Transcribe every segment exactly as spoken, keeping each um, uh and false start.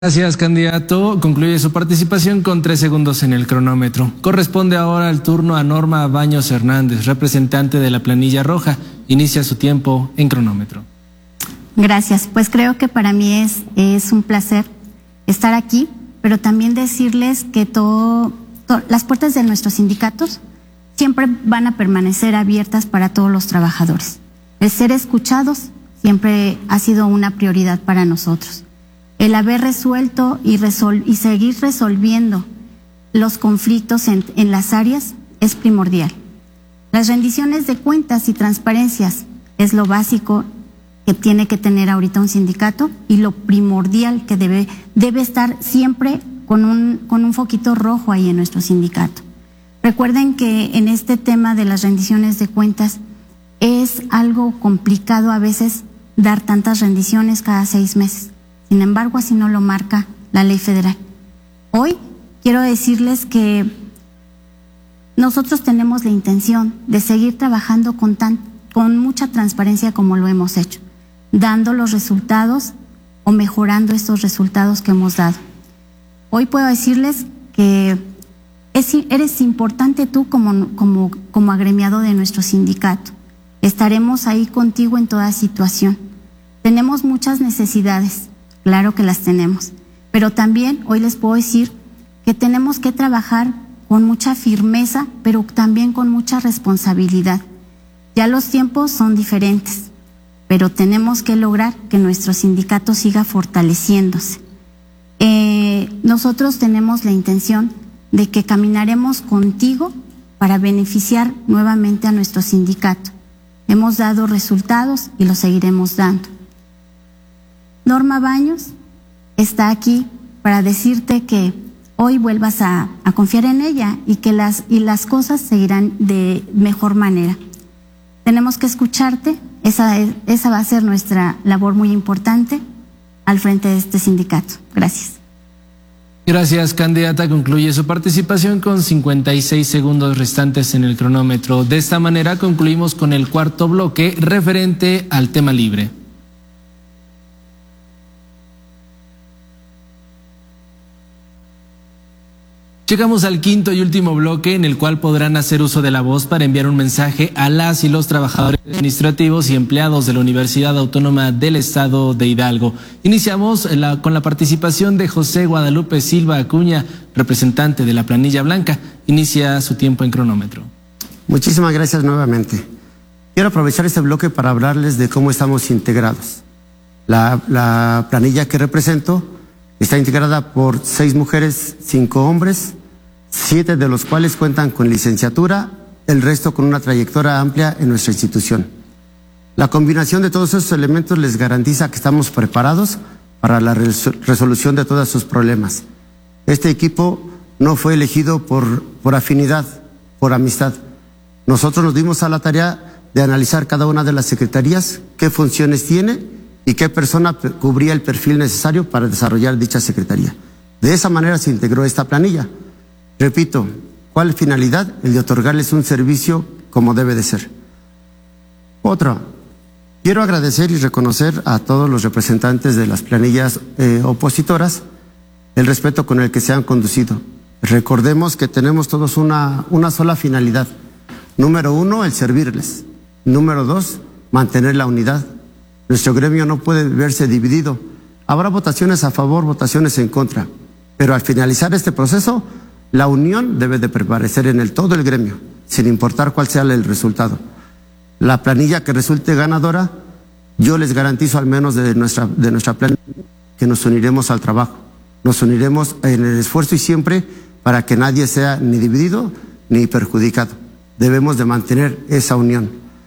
Gracias, candidato. Concluye su participación con tres segundos en el cronómetro. Corresponde ahora el turno a Norma Baños Hernández, representante de la planilla roja. Inicia su tiempo en cronómetro. Gracias. Pues creo que para mí es, es un placer estar aquí, pero también decirles que todo, to, las puertas de nuestros sindicatos siempre van a permanecer abiertas para todos los trabajadores. El ser escuchados siempre ha sido una prioridad para nosotros. El haber resuelto y, resol y seguir resolviendo los conflictos en, en las áreas es primordial. Las rendiciones de cuentas y transparencias es lo básico que tiene que tener ahorita un sindicato y lo primordial que debe, debe estar siempre con un, con un foquito rojo ahí en nuestro sindicato. Recuerden que en este tema de las rendiciones de cuentas es algo complicado a veces dar tantas rendiciones cada seis meses. Sin embargo, así no lo marca la ley federal. Hoy quiero decirles que nosotros tenemos la intención de seguir trabajando con, tan, con mucha transparencia como lo hemos hecho, dando los resultados o mejorando estos resultados que hemos dado. Hoy puedo decirles que es, eres importante tú como, como, como agremiado de nuestro sindicato. Estaremos ahí contigo en toda situación. Tenemos muchas necesidades. Claro que las tenemos, pero también hoy les puedo decir que tenemos que trabajar con mucha firmeza, pero también con mucha responsabilidad. Ya los tiempos son diferentes, pero tenemos que lograr que nuestro sindicato siga fortaleciéndose. Eh, nosotros tenemos la intención de que caminaremos contigo para beneficiar nuevamente a nuestro sindicato. Hemos dado resultados y los seguiremos dando. Norma Baños está aquí para decirte que hoy vuelvas a, a confiar en ella y que las, y las cosas seguirán de mejor manera. Tenemos que escucharte, esa, esa va a ser nuestra labor muy importante al frente de este sindicato. Gracias. Gracias, candidata. Concluye su participación con cincuenta y seis segundos restantes en el cronómetro. De esta manera concluimos con el cuarto bloque referente al tema libre. Llegamos al quinto y último bloque en el cual podrán hacer uso de la voz para enviar un mensaje a las y los trabajadores administrativos y empleados de la Universidad Autónoma del Estado de Hidalgo. Iniciamos la, con la participación de José Guadalupe Silva Acuña, representante de la planilla blanca. Inicia su tiempo en cronómetro. Muchísimas gracias nuevamente. Quiero aprovechar este bloque para hablarles de cómo estamos integrados. La, la planilla que represento está integrada por seis mujeres, cinco hombres, siete de los cuales cuentan con licenciatura, el resto con una trayectoria amplia en nuestra institución. La combinación de todos esos elementos les garantiza que estamos preparados para la resolución de todos sus problemas. Este equipo no fue elegido por, por afinidad, por amistad. Nosotros nos dimos a la tarea de analizar cada una de las secretarías, qué funciones tiene y qué persona cubría el perfil necesario para desarrollar dicha secretaría. De esa manera se integró esta planilla. Repito, ¿cuál finalidad? El de otorgarles un servicio como debe de ser. Otra, quiero agradecer y reconocer a todos los representantes de las planillas eh, opositoras el respeto con el que se han conducido. Recordemos que tenemos todos una, una sola finalidad. Número uno, el servirles. Número dos, mantener la unidad. Nuestro gremio no puede verse dividido. Habrá votaciones a favor, votaciones en contra. Pero al finalizar este proceso, la unión debe de prevalecer en el todo el gremio, sin importar cuál sea el resultado. La planilla que resulte ganadora, yo les garantizo al menos de nuestra, de nuestra planilla que nos uniremos al trabajo. Nos uniremos en el esfuerzo y siempre para que nadie sea ni dividido ni perjudicado. Debemos de mantener esa unión.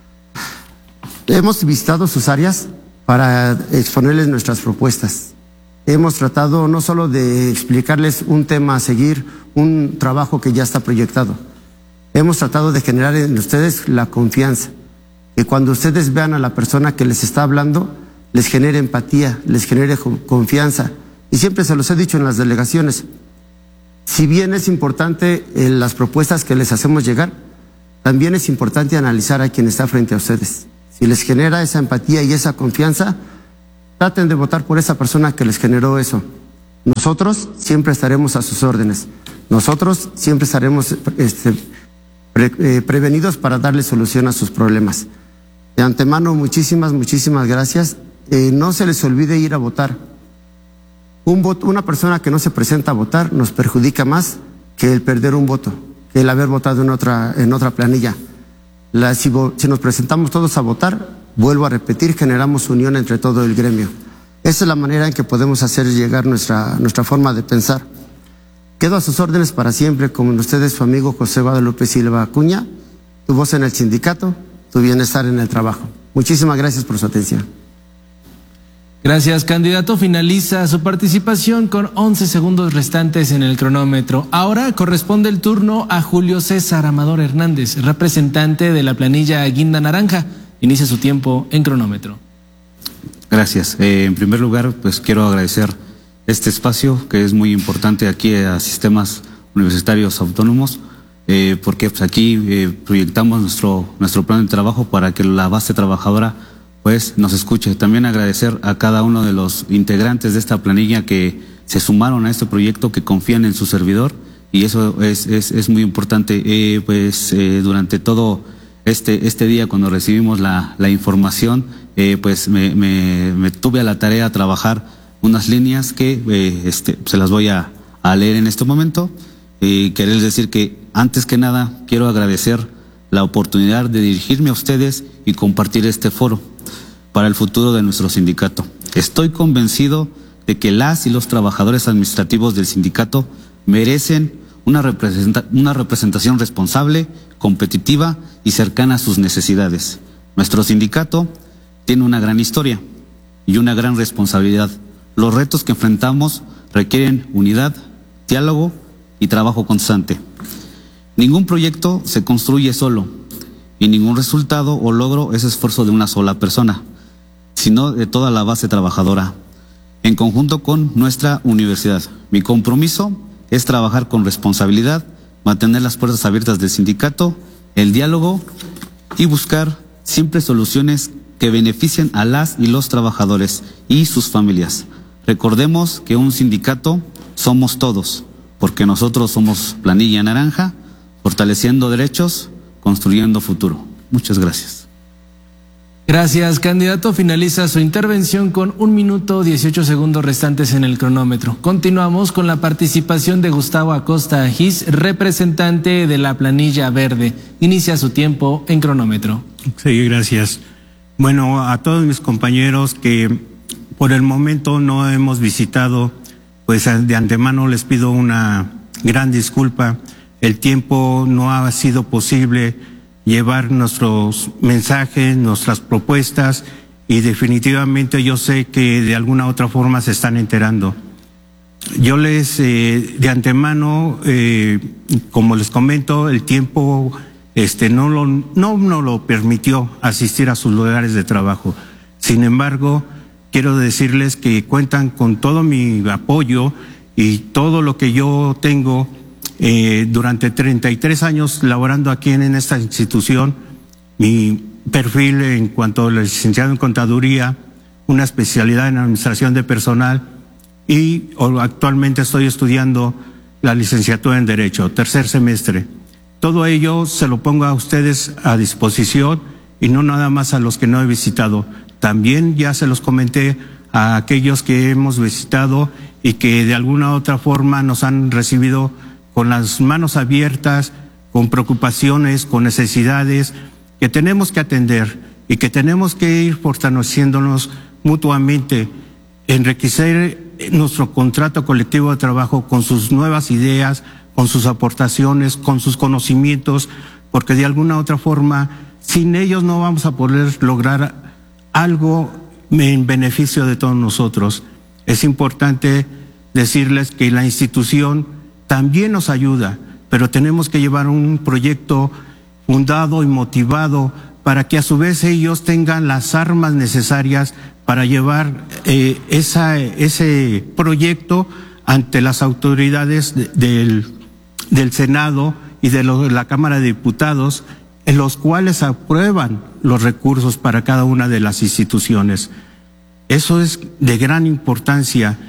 Hemos visitado sus áreas para exponerles nuestras propuestas. Hemos tratado no solo de explicarles un tema a seguir, un trabajo que ya está proyectado. Hemos tratado de generar en ustedes la confianza. Que cuando ustedes vean a la persona que les está hablando, les genere empatía, les genere confianza. Y siempre se los he dicho en las delegaciones. Si bien es importante eh, las propuestas que les hacemos llegar, también es importante analizar a quien está frente a ustedes. Si les genera esa empatía y esa confianza, traten de votar por esa persona que les generó eso. Nosotros siempre estaremos a sus órdenes. Nosotros siempre estaremos este, pre, eh, prevenidos para darle solución a sus problemas. De antemano, muchísimas, muchísimas gracias. Eh, no se les olvide ir a votar. Un voto, una persona que no se presenta a votar nos perjudica más que el perder un voto, que el haber votado en otra, en otra planilla. La, si, si nos presentamos todos a votar, vuelvo a repetir, generamos unión entre todo el gremio. Esa es la manera en que podemos hacer llegar nuestra, nuestra forma de pensar. Quedo a sus órdenes para siempre, como ustedes, su amigo José Guadalupe Silva Acuña, tu voz en el sindicato, tu bienestar en el trabajo. Muchísimas gracias por su atención. Gracias, candidato. Finaliza su participación con once segundos restantes en el cronómetro. Ahora corresponde el turno a Julio César Amador Hernández, representante de la planilla Guinda Naranja. Inicia su tiempo en cronómetro. Gracias. Eh, en primer lugar, pues quiero agradecer este espacio que es muy importante aquí a Sistemas Universitarios Autónomos, eh, porque pues, aquí eh, proyectamos nuestro, nuestro plan de trabajo para que la base trabajadora pues nos escuche. También agradecer a cada uno de los integrantes de esta planilla que se sumaron a este proyecto, que confían en su servidor, y eso es, es, es muy importante. Eh, pues eh, durante todo este, este día, cuando recibimos la, la información, eh, pues me, me, me tuve a la tarea a trabajar unas líneas que eh, este, se las voy a, a leer en este momento. Eh, quererles decir que antes que nada quiero agradecer la oportunidad de dirigirme a ustedes y compartir este foro para el futuro de nuestro sindicato. Estoy convencido de que las y los trabajadores administrativos del sindicato merecen una, representa una representación responsable, competitiva y cercana a sus necesidades. Nuestro sindicato tiene una gran historia y una gran responsabilidad. Los retos que enfrentamos requieren unidad, diálogo y trabajo constante. Ningún proyecto se construye solo y ningún resultado o logro es esfuerzo de una sola persona, sino de toda la base trabajadora, en conjunto con nuestra universidad. Mi compromiso es trabajar con responsabilidad, mantener las puertas abiertas del sindicato, el diálogo y buscar siempre soluciones que beneficien a las y los trabajadores y sus familias. Recordemos que un sindicato somos todos, porque nosotros somos planilla naranja, fortaleciendo derechos, construyendo futuro. Muchas gracias. Gracias, candidato. Finaliza su intervención con un minuto dieciocho segundos restantes en el cronómetro. Continuamos con la participación de Gustavo Acosta Gis, representante de la planilla verde. Inicia su tiempo en cronómetro. Sí, gracias. Bueno, a todos mis compañeros que por el momento no hemos visitado, pues de antemano les pido una gran disculpa. El tiempo no ha sido posible llevar nuestros mensajes, nuestras propuestas, y definitivamente yo sé que de alguna otra forma se están enterando. Yo les, eh, de antemano, eh, como les comento, el tiempo este, no, lo, no nos lo permitió asistir a sus lugares de trabajo. Sin embargo, quiero decirles que cuentan con todo mi apoyo y todo lo que yo tengo. Eh, durante treinta y tres años laborando aquí en, en esta institución, mi perfil en cuanto a licenciado en contaduría, una especialidad en administración de personal, y actualmente estoy estudiando la licenciatura en Derecho, tercer semestre. Todo ello se lo pongo a ustedes a disposición, y no nada más a los que no he visitado. También ya se los comenté a aquellos que hemos visitado y que de alguna u otra forma nos han recibido con las manos abiertas, con preocupaciones, con necesidades que tenemos que atender y que tenemos que ir fortaleciéndonos mutuamente, enriquecer nuestro contrato colectivo de trabajo con sus nuevas ideas, con sus aportaciones, con sus conocimientos, porque de alguna u otra forma, sin ellos no vamos a poder lograr algo en beneficio de todos nosotros. Es importante decirles que la institución también nos ayuda, pero tenemos que llevar un proyecto fundado y motivado para que a su vez ellos tengan las armas necesarias para llevar eh, esa, ese proyecto ante las autoridades de, del, del Senado y de, lo, de la Cámara de Diputados, en los cuales aprueban los recursos para cada una de las instituciones. Eso es de gran importancia.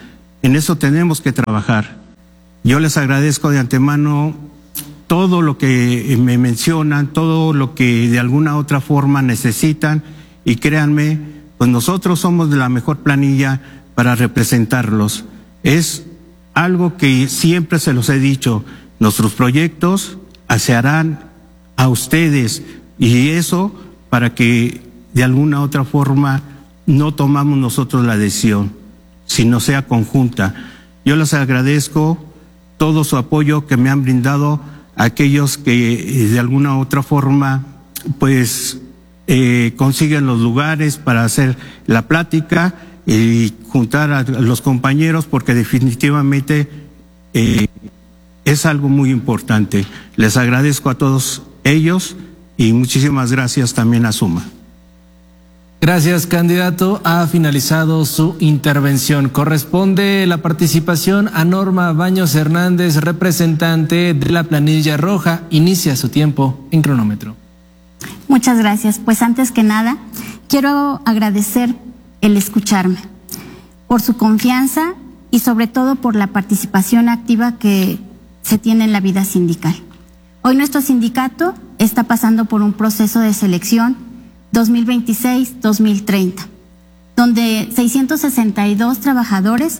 En eso tenemos que trabajar. Yo les agradezco de antemano todo lo que me mencionan, todo lo que de alguna otra forma necesitan, y créanme, pues nosotros somos de la mejor planilla para representarlos. Es algo que siempre se los he dicho, nuestros proyectos se harán a ustedes, y eso para que de alguna otra forma no tomamos nosotros la decisión, sino sea conjunta. Yo les agradezco todo su apoyo que me han brindado aquellos que de alguna otra forma pues eh, consiguen los lugares para hacer la plática y juntar a los compañeros, porque definitivamente eh, es algo muy importante. Les agradezco a todos ellos y muchísimas gracias también a Suma. Gracias, candidato. Ha finalizado su intervención. Corresponde la participación a Norma Baños Hernández, representante de la planilla roja. Inicia su tiempo en cronómetro. Muchas gracias. Pues antes que nada, quiero agradecer el escucharme, por su confianza y sobre todo por la participación activa que se tiene en la vida sindical. Hoy nuestro sindicato está pasando por un proceso de selección dos mil veintiséis dos mil treinta, donde seiscientos sesenta y dos trabajadores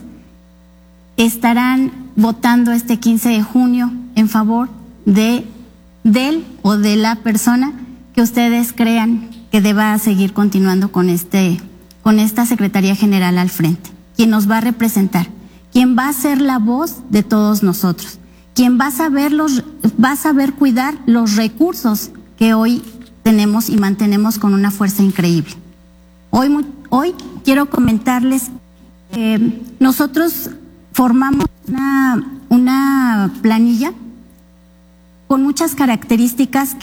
estarán votando este quince de junio en favor de del o de la persona que ustedes crean que deba seguir continuando con este con esta Secretaría General al frente, quien nos va a representar, quien va a ser la voz de todos nosotros, quien va a saber los va a saber cuidar los recursos que hoy tenemos y mantenemos con una fuerza increíble. Hoy, hoy quiero comentarles que nosotros formamos una, una planilla con muchas características.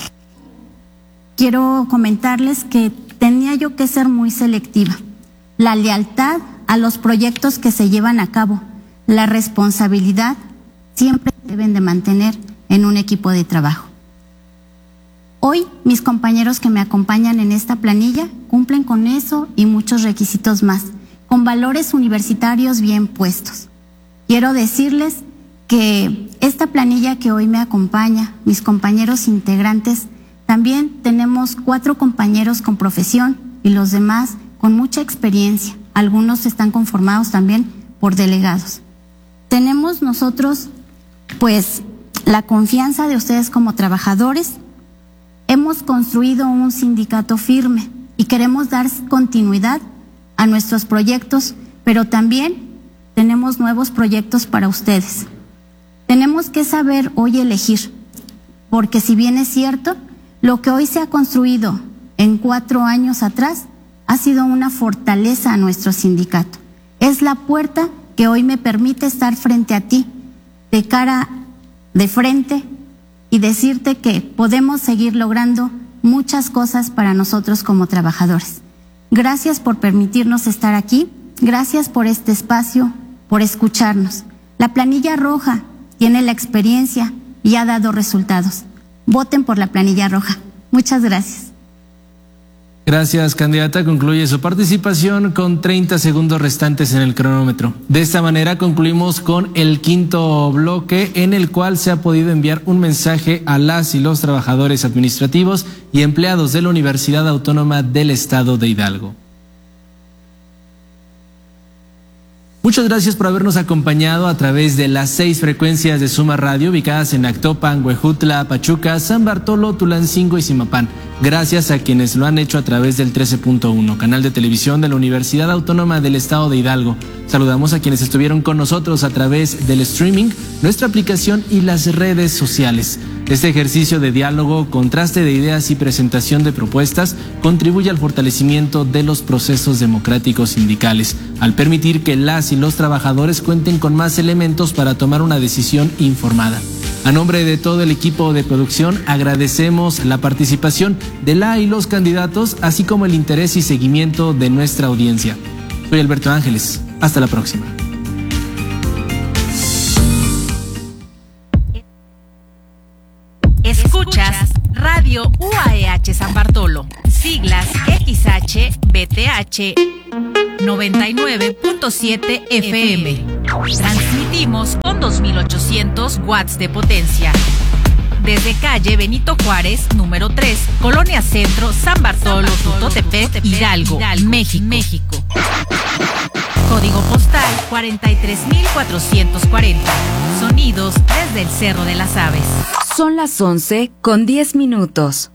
Quiero comentarles que tenía yo que ser muy selectiva. La lealtad a los proyectos que se llevan a cabo, la responsabilidad, siempre deben de mantener en un equipo de trabajo. Hoy, mis compañeros que me acompañan en esta planilla cumplen con eso y muchos requisitos más, con valores universitarios bien puestos. Quiero decirles que esta planilla que hoy me acompaña, mis compañeros integrantes, también tenemos cuatro compañeros con profesión y los demás con mucha experiencia. Algunos están conformados también por delegados. Tenemos nosotros, pues, la confianza de ustedes como trabajadores. Hemos construido un sindicato firme y queremos dar continuidad a nuestros proyectos, pero también tenemos nuevos proyectos para ustedes. Tenemos que saber hoy elegir, porque si bien es cierto, lo que hoy se ha construido en cuatro años atrás ha sido una fortaleza a nuestro sindicato. Es la puerta que hoy me permite estar frente a ti, de cara, de frente, y decirte que podemos seguir logrando muchas cosas para nosotros como trabajadores. Gracias por permitirnos estar aquí, gracias por este espacio, por escucharnos. La planilla roja tiene la experiencia y ha dado resultados. Voten por la planilla roja. Muchas gracias. Gracias, candidata. Concluye su participación con treinta segundos restantes en el cronómetro. De esta manera concluimos con el quinto bloque, en el cual se ha podido enviar un mensaje a las y los trabajadores administrativos y empleados de la Universidad Autónoma del Estado de Hidalgo. Muchas gracias por habernos acompañado a través de las seis frecuencias de Suma Radio ubicadas en Actopan, Huejutla, Pachuca, San Bartolo, Tulancingo y Zimapán. Gracias a quienes lo han hecho a través del trece punto uno, canal de televisión de la Universidad Autónoma del Estado de Hidalgo. Saludamos a quienes estuvieron con nosotros a través del streaming, nuestra aplicación y las redes sociales. Este ejercicio de diálogo, contraste de ideas y presentación de propuestas contribuye al fortalecimiento de los procesos democráticos sindicales, al permitir que las y los trabajadores cuenten con más elementos para tomar una decisión informada. A nombre de todo el equipo de producción, agradecemos la participación de la y los candidatos, así como el interés y seguimiento de nuestra audiencia. Soy Alberto Ángeles. Hasta la próxima. Escuchas Radio U A E H San Bartolo, siglas X H B T H noventa y nueve punto siete F M. Transmitimos con dos mil ochocientos watts de potencia. Desde calle Benito Juárez, número tres, Colonia Centro, San Bartolo, Tutotepec, Hidalgo, México. México. Código postal cuarenta y tres mil cuatrocientos cuarenta. Sonidos desde el Cerro de las Aves. Son las once con diez minutos.